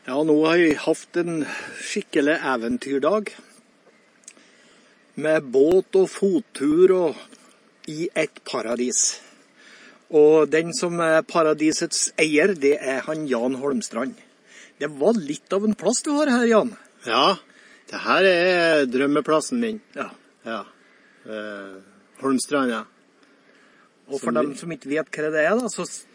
Ja, nå har jeg haft en skikkelig eventyrdag. Med båt og fottur og i et paradis. Og den som er paradisets eier, det er han Jan Holmstrand. Det var litt av en plass du har her, Jan. Ja, det her er drømmeplassen min. Ja. Ja. Holmstrand, ja. Og for dem som ikke vet hva det er, da,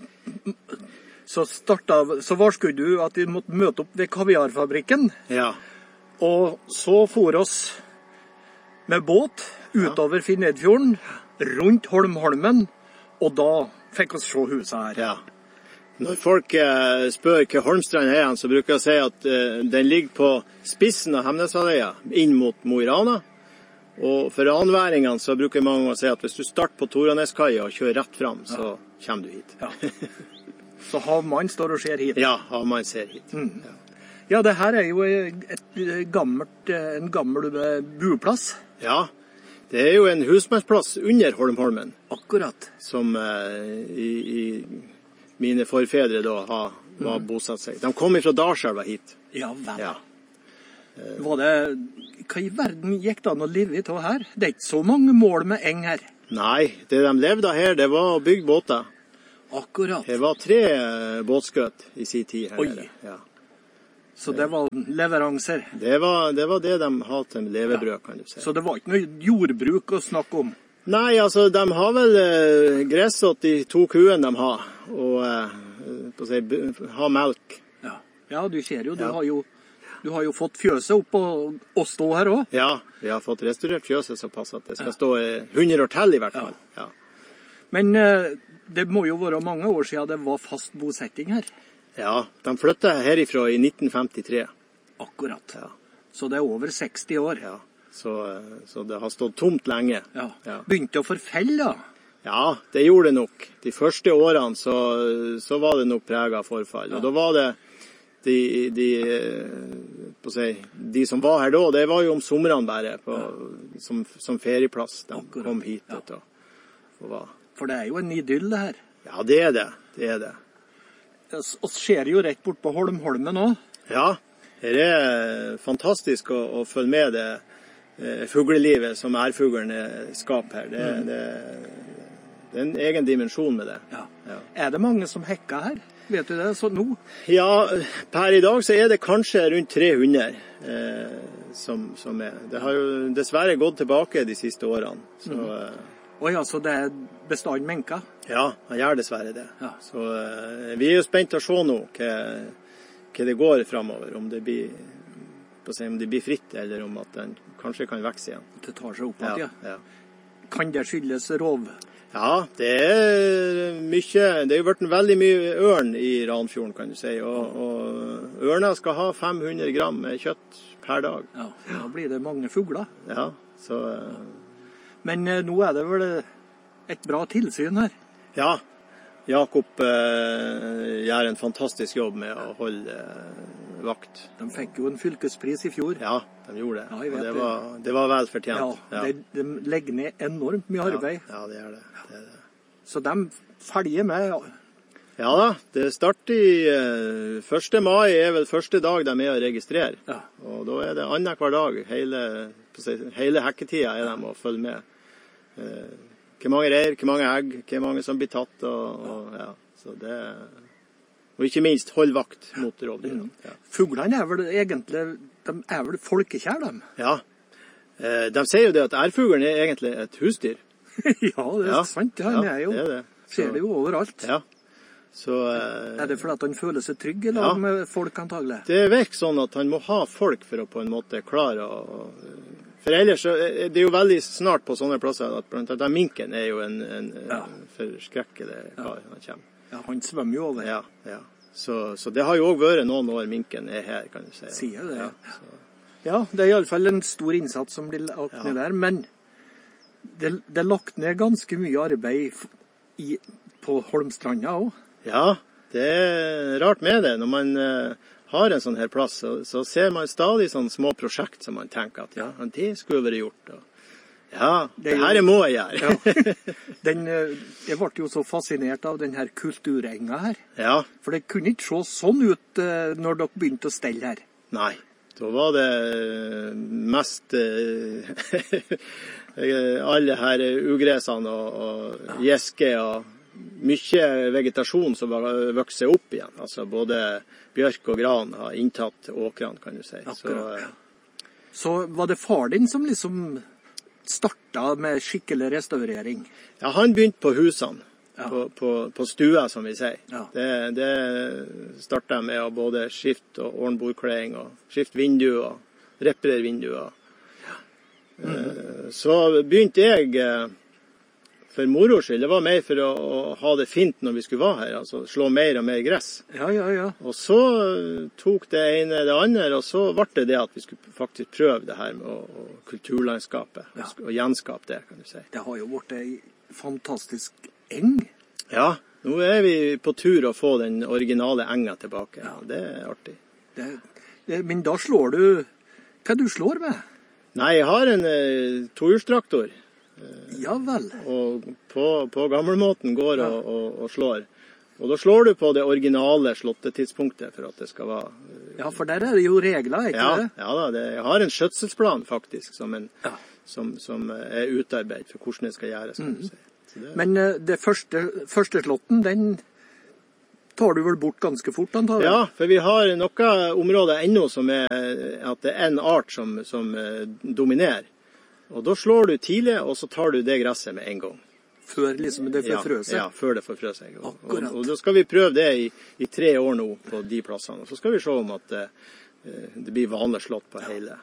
så varsket du at vi måtte møte opp ved kaviarfabrikken. Ja. Og så for oss med båt utover Finnøydfjorden, rundt Holmholmen, og da fikk oss se huset her. Ja. Når folk spør hva Holmstrand er, så bruker jeg å si at den ligger på spissen av Hemneshalvøya, inn mot Mo i Rana. Og for anværingene så bruker mange å si at hvis du starter på Toraneskaia og kjører rett fram, så kommer du hit. Ja. Så havmann står og ser hit. Ja, havmann ser hit. Mm. Ja, det her er jo en gammel buplass. Ja, det er jo en husmannsplass under Holmholmen. Akkurat. Som i mine forfedre da var bosatt seg. De kom fra Dalselva hit. Ja, vel. Ja. Hva i verden gikk det an å leve i av her? Det er ikke så mange mål med eng her. Nei, det de levde av her, det var å bygge båter. Akkurat. Det var 3 båtskøt i sin tid her. Oi. Ja. Så det var leveranser. Det var det de hadde til levebrød, kan du si. Så det var ikke noe jordbruk å snakke om? Nei, altså, de har vel gressått de 2 kuene de har, og ha melk. Ja, du ser jo, du har jo fått fjøset opp og stå her også. Ja, vi har fått restaurert fjøset såpass at det skal stå 100 år til i hvert fall. Ja. Men det må jo være mange år siden det var fast bosetting her. Ja, de flyttet herifra i 1953. Akkurat. Ja. Så det er over 60 år. Ja, så det har stått tomt lenge. Ja. Ja. Begynte å forfelle da? Ja, det gjorde det nok. De første årene så var det nok preget av forfall. Og da var det de som var her da, det var jo om sommeren bare, som ferieplass. De kom hit og var. For det er jo en idyll det her. Ja, det er det. Og ser jo rett bort på Holmholmen også. Ja, her er fantastisk å følge med det fuglelivet som ærfuglene skaper her. Det er en egen dimensjon med det. Ja. Er det mange som hekker her? Vet du det så nå? Ja, per i dag så er det kanskje rundt 300 som er. Det har jo dessverre gått tilbake de siste årene. Så det er bestand menka? Ja, han gjør dessverre det. Ja. Så vi er jo spent å se nå hva det går fremover, om det blir fritt, eller om at den kanskje kan vokse igjen. Det tar seg opp at, ja. Kan det skyldes rov? Ja, det er jo vært veldig mye ørn i Ranfjorden, kan du si, og ørner skal ha 500 gram kjøtt per dag. Ja, da blir det mange fugler. Ja, så... Men nå er det vel et bra tilsyn her? Ja, Jakob gjør en fantastisk jobb med å holde vakt. De fikk jo en fylkespris i fjor. Ja, de gjorde det. Ja, jeg vet det var vel fortjent. Ja, de legger ned enormt mye arbeid. Ja, det gjør det. Så de følger med. Ja da, det starter 1. mai er vel første dag de er å registrere. Ja. Og da er det annen hver dag, hele hekketida er de å følge med. Hvor mange reir, hvor mange egg, hvor mange som blir tatt, og ikke minst hold vakt mot rovdyr. Ja. Fuglene er vel egentlig folkekjær, de? Ja, de sier jo det at ærfuglen er egentlig et husdyr. Ja, det er sant, han er jo. Det. Ser det jo overalt. Ja. Så, er det fordi at han føler seg trygg i lag med folk antagelig? Det virker sånn at han må ha folk for å på en måte klare å... For ellers det er jo veldig snart på sånne plasser at blant annet minken er jo en forskrekkelig kar han kommer. Ja, han svømmer jo over. Ja. Så det har jo også vært noen år minken er her, kan du si. Sier det, ja. Det er i alle fall en stor innsats som blir lagt ned der, men det er lagt ned ganske mye arbeid på Holmstranda også. Ja, det er rart med det. Når man har en sånn her plass, så ser man stadig sånne små prosjekt som man tenker at det skulle vært gjort. Ja, det her må jeg gjøre. Ja. Jeg ble jo så fascinert av den her kulturenga her. Ja. For det kunne ikke se sånn ut når dere begynte å stelle her. Nei, da var det mest alle her ugressene og gjeske og mye vegetasjon som var vokset opp igjen. Altså både bjørk og gran har inntatt åkrene, kan du si. Så var det far din som liksom startet med skikkelig restaurering? Ja, han begynte på husene. Ja. På stua, som vi sier. Ja. Det startet med å både skifte og ordne bordkleding og skifte vinduer og reparere vinduer. Så begynte jeg for moro skyld. Det var mer for å ha det fint når vi skulle være her, altså slå mer og mer gress. Ja. Og så tok det ene det andre, og så ble det at vi skulle faktisk prøve det her med kulturlandskapet, og gjenskape det, kan du si. Det har jo vært en fantastisk eng. Ja, nå er vi på tur å få den originale enga tilbake. Ja. Det er artig. Men da slår du... Hva du slår med? Nei, jeg har en tohjulstraktor. Ja vel. Og på gammelmåten går og slår. Og da slår du på det originale slåttetidspunktet for at det skal være... Ja, for der er det jo regler, ikke det? Ja da, jeg har en skjøtselsplan faktisk, som er utarbeidet for hvordan det skal gjøres. Men det første slåtten, den tar du vel bort ganske fort, antakelig? Ja, for vi har noen områder ennå som at det er en art som dominerer. Og da slår du tidlig, og så tar du det gresset med en gang. Før liksom det får frø seg? Ja, før det får frø seg. Og da skal vi prøve det i 3 år nå på de plassene. Og så skal vi se om at det blir vanlig slått på hele.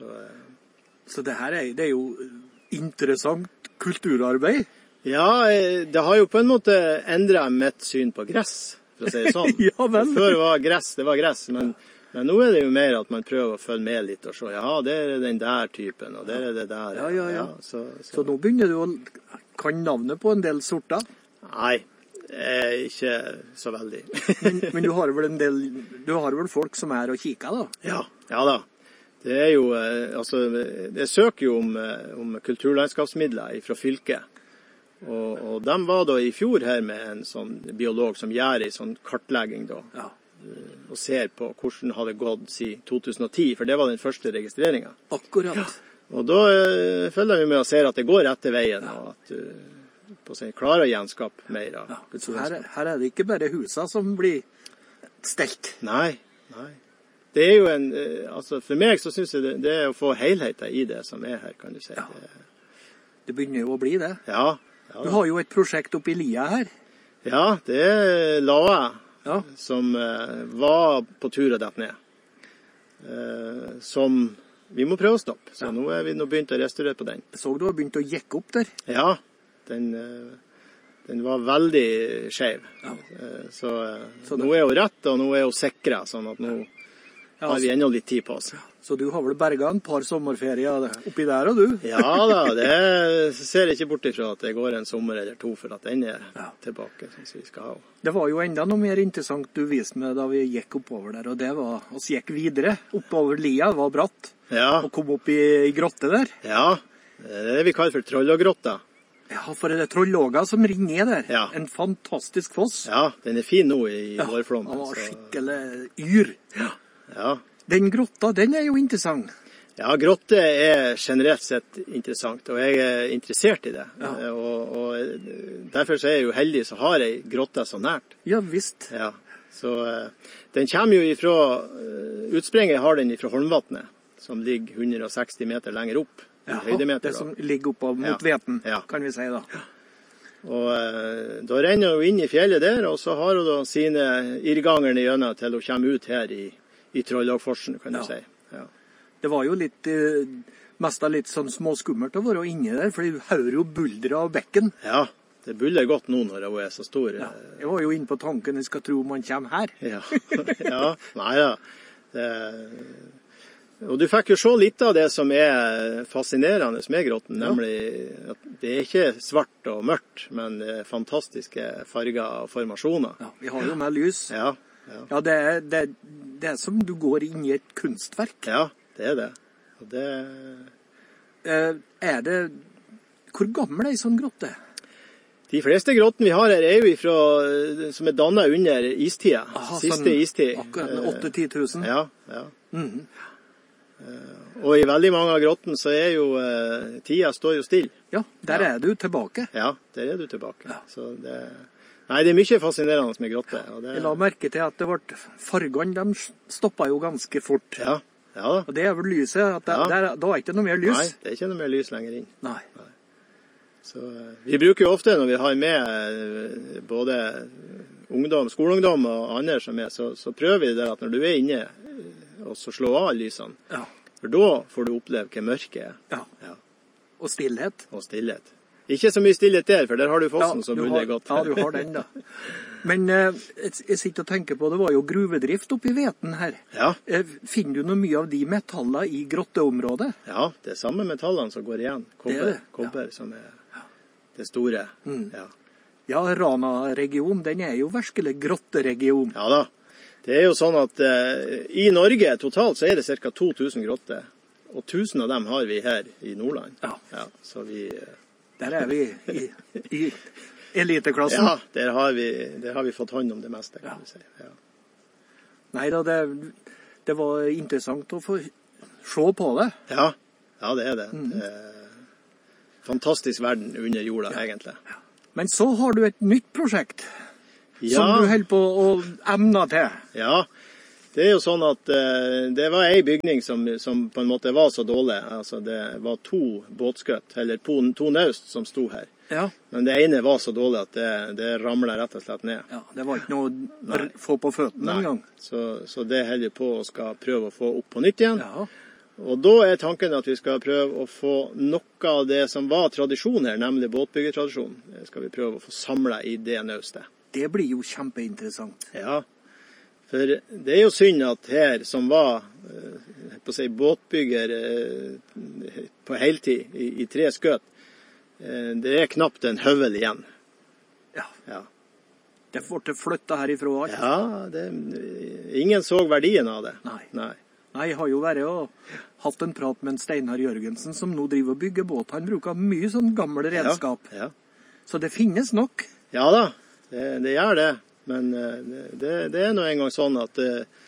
Så det her det er jo interessant kulturarbeid? Ja, det har jo på en måte endret mitt syn på gress, for å si det sånn. Ja, vel. Før var gress, men nå er det jo mer at man prøver å følge med litt og se, ja, det er den der typen, og det er det der. Ja. Så nå begynner du å kan navnet på en del sorter? Nei, ikke så veldig. men du har vel folk som er og kikker da? Ja da. Det er jo, altså, det søker jo om kulturlandskapsmidler fra fylket. Og de var da i fjor her med en sånn biolog som gjør en sånn kartlegging da. Ja. Og ser på hvordan det hadde gått siden 2010, for det var den første registreringen. Akkurat. Ja. Og da følger vi med og ser at det går rette veien, og at du klarer å gjenskape mer. Så her er det ikke bare husene som blir stelt. Nei. Det er jo altså for meg så synes jeg det er å få helheten i det som er her, kan du si. Ja. Det begynner jo å bli det. Ja. Du har jo et prosjekt oppe i Lia her. Ja, det la jeg. Ja. Som var på tur å dette ned. Som vi må prøve å stoppe. Så nå er vi begynt å restaurere på den. Så du har begynt å jekke opp der? Ja, den var veldig skjev. Ja. Så nå er hun rett, og nå er hun sikret, sånn at nå har vi ennå litt tid på oss. Så du har vel berget en par sommerferier oppi der, og du? Ja da, det ser jeg ikke bort ifra at det går en sommer eller 2 for at den er tilbake, som vi skal ha. Det var jo enda noe mer interessant du viste meg da vi gikk oppover der, og det var oss gikk videre oppover Lia, det var bratt, og kom opp i grotte der. Ja, det er det vi kaller for Trollågrotta. Ja, for det er Trollåga som ringer ned der. Ja. En fantastisk foss. Ja, den er fin nå i vårflommen. Ja, den var skikkelig yr. Ja. Den grotta, den er jo interessant. Ja, grotte er generelt sett interessant, og jeg er interessert i det. Ja. Og derfor så er jeg jo heldig så har jeg grotta så nært. Ja, visst. Ja, så den kommer jo ifra, utspringet har den ifra Holmvatnet, som ligger 160 meter lenger opp. Ja, det som ligger oppe mot Veten, kan vi si da. Og da renner hun inn i fjellet der, og så har hun da sine irrganger i gjennom til hun kommer ut her i Trollågforsen, kan du si. Ja. Det var jo mest litt sånn småskummelt å være inne der, for du hører jo buldre av bekken. Ja, det buldrer godt nå når hun er så stor. Ja. Jeg var jo inne på tanken, jeg skal tro man kommer her. Ja, nei da. Og du fikk jo se litt av det som er fascinerende med grotten, nemlig at det er ikke svart og mørkt, men fantastiske farger og formasjoner. Ja, vi har jo med lys. Ja, det er som du går inn i et kunstverk. Ja, det er det. Og det... Er det Hvor gammel er en sånn grotte? De fleste grottene vi har her er jo som er dannet under istida. Aha, Siste sånn, istid. Akkurat 8-10 000? Ja, ja. Og i veldig mange av grottene så er jo tida står jo still. Ja, der er du tilbake. Ja, der er du tilbake. Ja. Så nei, det er mye fascinerende med grotter. Jeg la merke til at fargene, de stoppet jo ganske fort. Ja, ja da. Og det er vel lyset, at da er ikke noe mer lys. Nei, det er ikke noe mer lys lenger inn. Nei. Så vi bruker jo ofte når vi har med både skoleungdom og andre som er, så prøver vi det at når du er inne og så slå av lysene, Ja. for da får du oppleve hva mørket er. Ja. Ja. Og stillhet. Og stillhet. Ikke så mye stillhet der, for der har du fossen som buller godt. Ja, du har den da. Men jeg sitter og tenker på, det var jo gruvedrift oppi Veten her. Ja. Finner du noe mye av de metaller i grotteområdet? Ja, det er samme metallene som går igjen. Kobber som er det store. Ja. Ja, Rana-regionen, den er jo virkelig grotteregion. Ja da. Det er jo sånn at i Norge totalt så er det ca. 2000 grotter. Og 1000 av dem har vi her i Nordland. Ja. Ja, så vi... Der er vi i eliteklassen. Ja, der har vi fått hånd om det meste, kan du si. Ja. Neida, det var interessant å få se på det. Ja, det er det. Fantastisk verden under jorda, egentlig. Men så har du et nytt prosjekt som du holder på å emne til. Ja, det er jo sånn at det var en bygning som på en måte var så dårlig. Altså det var 2 båtskøtt, eller 2 naust som sto her. Ja. Men det ene var så dårlig at det ramlet rett og slett ned. Ja, det var ikke noe å få på føttene en gang. Så det holder på å skal prøve å få opp på nytt igjen. Ja. Og da er tanken at vi skal prøve å få noe av det som var tradisjon her, nemlig båtbyggetradisjon. Det skal vi prøve å få samlet i det naustet. Det blir jo kjempeinteressant. Ja, for det er jo synd at her som var på å si, båtbygger på heltid i 3 skøt, det er knapt en høvel igjen. Ja. Det ble flyttet herifra alt. Ja, ingen så verdien av det. Nei, jeg har jo vært og hatt en prat med en Steinar Jørgensen som nå driver og bygger båt. Han bruker mye sånn gamle redskap. Ja. Så det finnes nok. Ja da, det gjør det. Men det er nå en gang sånn at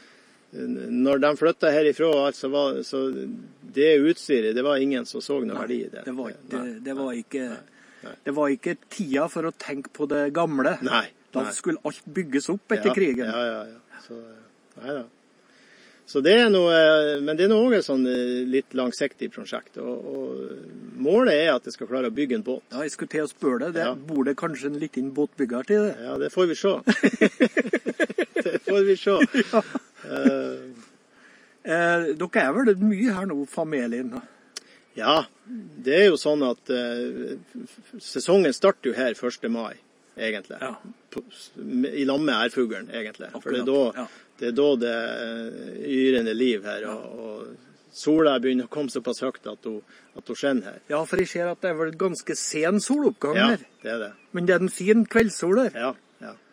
når de flyttet herifra, så det utstyret, det var ingen som så noe verdi i det. Det var ikke tida for å tenke på det gamle. Nei. Da skulle alt bygges opp etter krigen. Ja. Så det er noe, men det er noe også et sånn litt langsiktig prosjekt, og målet er at det skal klare å bygge en båt. Ja, jeg skulle til å spørre det. Bor det kanskje en liten båtbygger til det? Ja, det får vi se. Dere er vel mye her nå, familien? Ja, det er jo sånn at sesongen starter jo her 1. mai, egentlig. Ja. I lag med ærfuglen, egentlig. For det er da det yrende liv her, og sola begynner å komme såpass høyt at hun skinner her. Ja, for jeg ser at det er vel ganske sen soloppgang her. Ja, det er det. Men det er en fin kveldssol her. Ja.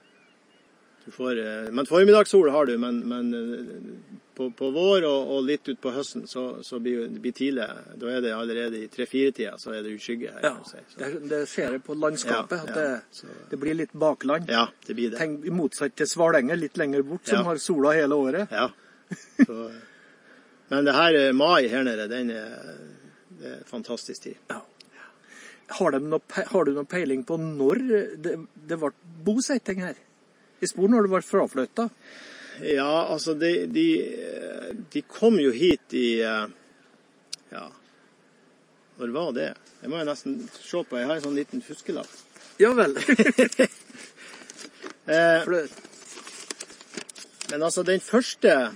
Men formiddagssol har du, men på vår og litt ut på høsten, så blir tidlig, da er det allerede i 3-4-tida, så er det jo skygge her. Ja, det ser jeg på landskapet, at det blir litt bakland. Ja, det blir det. Tenk i motsatt til Svalenge, litt lenger bort, som har sola hele året. Ja, men det her mai her nede, det er fantastisk tid. Ja. Har du noe peiling på når det ble bosetting her? I spor når det ble fraflyttet? Ja, altså de kom jo hit i når var det? Jeg må jo nesten se på, jeg har en sånn liten huskelapp. Ja vel. Men altså den første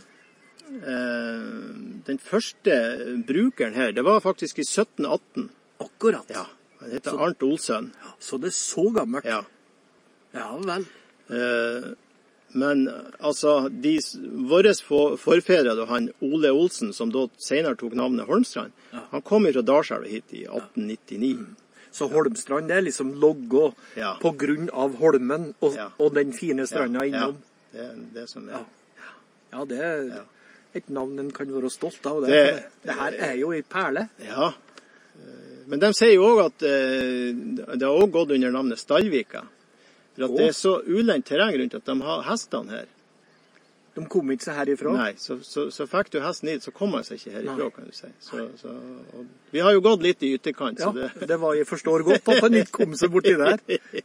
brukeren her, det var faktisk i 1718. Akkurat. Ja, han heter Arnt Olsøn. Så det er så gammelt. Ja vel. Men altså, våre forfedre, han Ole Olsen, som da senere tok navnet Holmstrand, han kom fra Dalselv hit i 1899. Så Holmstrand, det er liksom loggo på grunn av Holmen og den fine stranda innom. Ja, det er det som er. Ja, det er et navn en kan være stolt av. Det her er jo en perle. Ja, Men de sier jo også at det har også gått under navnet Stallvika. For at det er så ulendt terreng rundt at de har hestene her. De kom ikke seg herifra? Nei, så fikk du hesten hit, så kom han seg ikke herifra, kan du si. Og vi har jo gått litt i ytterkant. Ja, så det var, jeg forstår godt at han ikke kom seg borti der.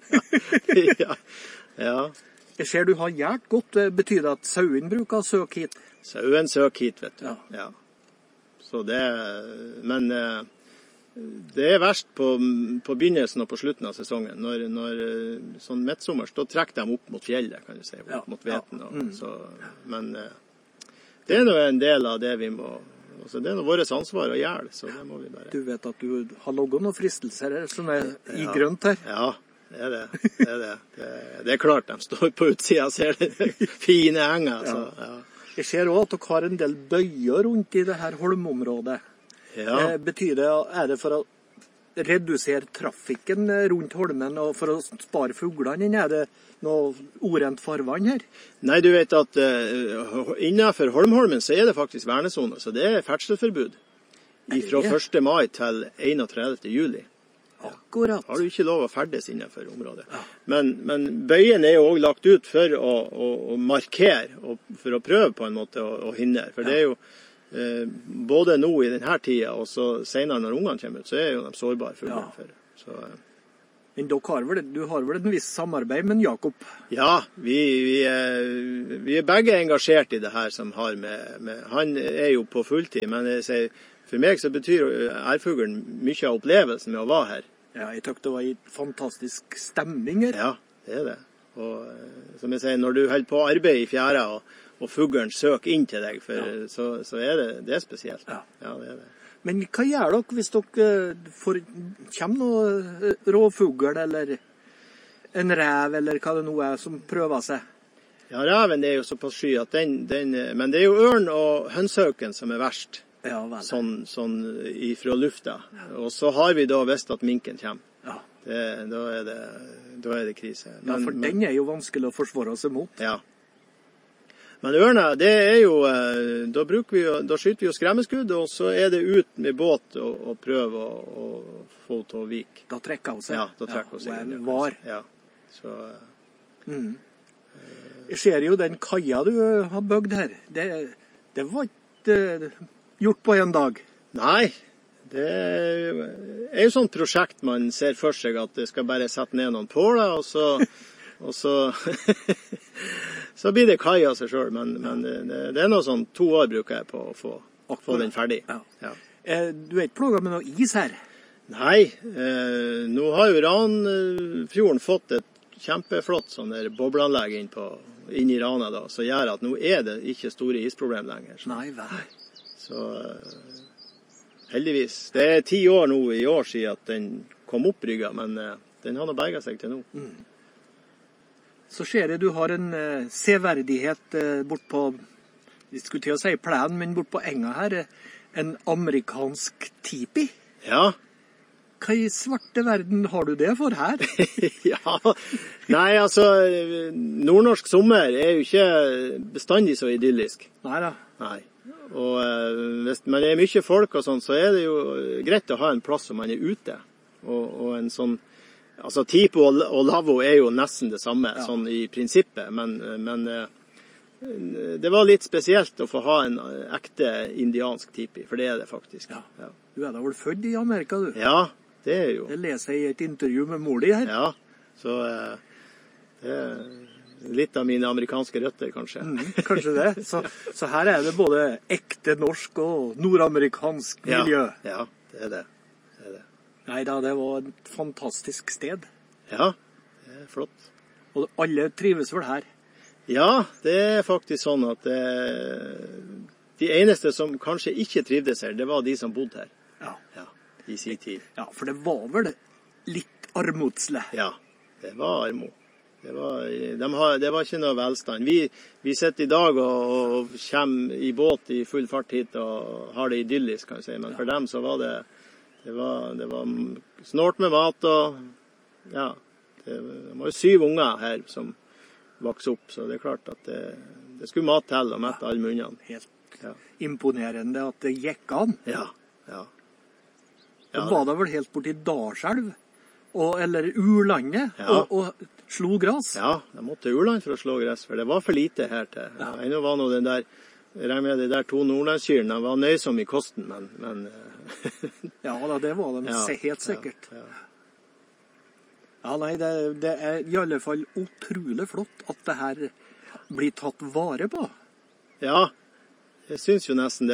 Ja. Jeg ser du har gjort godt. Betyr det at sauen bruker å søke hit? Sauen søker hit, vet du. Ja. Så men det er verst på begynnelsen og på slutten av sesongen. Når sånn midtsommers, da trekker de opp mot fjellet, kan du si, opp mot veten. Men det er nå en del av det vi må, altså det er nå vårt ansvar å gjøre, så det må vi bare. Du vet at du har logget noen fristelser her, som er i grønt her? Ja, det er det. Det er klart de står på utsida, ser det fine henger. Så, ja. Jeg ser også at dere har en del bøyer rundt i det her holmområdet. Ja. Betyr det, er det for å redusere trafikken rundt holmen og for å spare fuglene, er det noe orent farvann her? Nei, du vet at innenfor Holmholmen så er det faktisk vernesone, så det er ferdselsforbud fra 1. mai til 31. juli. Akkurat. Har du ikke lov å ferdes innenfor området. Men bøyen er jo også lagt ut for å markere, og for å prøve på en måte å hindre, for det er jo både nå i denne tida og så senere når ungene kommer ut, så er jo de sårbare fuglene for. Men du har vel en viss samarbeid med Jakob? Ja, vi er begge engasjert i det her som har med han er jo på fulltid, men jeg sier, for meg så betyr ærfuglen mye av opplevelsen med å være her. Ja, jeg tror det var en fantastisk stemning her. Ja, det er det. Og som jeg sier, når du holder på å arbeide i fjæra og fuglen søker inn til deg, så er det er spesielt. Ja, det er det. Men hva gjør dere hvis dere kommer noe råfugl, eller en rev, eller hva det nå er som prøver seg? Ja, reven er jo såpass sky at men det er jo ørn og hønsehauken som er verst. Ja, vel. Sånn ifra lufta. Og så har vi da visst at minken kommer. Ja. Da er det krise. Men, for den er jo vanskelig å forsvare seg mot. Ja. Men ørna, det er jo, da skyter vi jo skremmeskudd, og så er det ut med båt og prøve å få til å vike. Da trekker hun seg. Ja, da trekker hun seg. Var. Ja, så... Jeg ser jo den kaja du har bygd her. Det var ikke gjort på en dag. Nei, det er jo sånn prosjekt man ser for seg at det skal bare sette ned noen påler, og så så blir det kaja seg selv, men det er noe sånn 2 år bruker jeg på å få den ferdig. Ja. Du er ikke plaget med noe is her? Nei, nå har jo Ranfjorden fått et kjempeflott sånn der bobleanlegg inn i Rana da, så gjør at nå er det ikke store isproblem lenger. Så. Nei, vel. Så heldigvis. Det er 10 år nå i år siden at den kom opp brygga, men den har nå berget seg til nå. Så ser jeg du har en severdighet bort på, vi skulle til å si plenen, men bort på enga her, en amerikansk tipi. Ja. Hva i svarte verden har du det for her? Ja, nei altså, nordnorsk sommer er jo ikke bestandig så idyllisk. Neida. Nei. Og hvis man er mye folk og sånn, så er det jo greit å ha en plass som man er ute. Og en sånn, altså tipo og lavvo er jo nesten det samme, sånn i prinsippet, men det var litt spesielt å få ha en ekte indiansk tipi, for det er det faktisk. Ja. Du er da vel født i Amerika, du? Ja, det er jo. Det leser jeg i et intervju med mor di her. Ja, så det er litt av mine amerikanske røtter, kanskje. Kanskje det. Så her er det både ekte norsk og nordamerikansk miljø. Ja, det er det. Neida, det var et fantastisk sted. Ja, det er flott. Og alle trives vel her? Ja, det er faktisk sånn at de eneste som kanskje ikke trivdes her, det var de som bodde her. Ja, i sin tid. Ja, for det var vel litt armodsle. Ja, det var armod. Det var ikke noe velstand. Vi sitter i dag og kommer i båt i full fart hit og har det idyllisk, kan jeg si. Men for dem så var det var snort med mat, og ja, det var jo 7 unger her som vokste opp, så det er klart at det skulle mat til og mette alle munnene. Helt imponerende at det gikk an. Ja. Da var det vel helt borti Dalselv, eller Urlandet, og slo gras. Ja, jeg måtte Urland for å slå gress, for det var for lite her til. Ja. Ennå var nå den der, de der 2 nordlandskyrene, var nøysomme i kosten, men ja, det var de helt sikkert. Ja, nei, det er i alle fall utrolig flott at det her blir tatt vare på. Ja, jeg synes jo nesten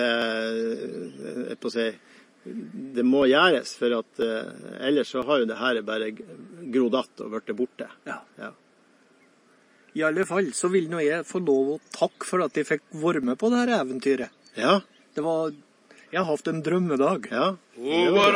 det må gjøres, for at ellers så har jo det her bare grodatt og vært borte. Ja. I alle fall så vil nå jeg få lov å takke for at jeg fikk være med på det her eventyret. Ja. Jeg har hatt en drømmedag. Ja.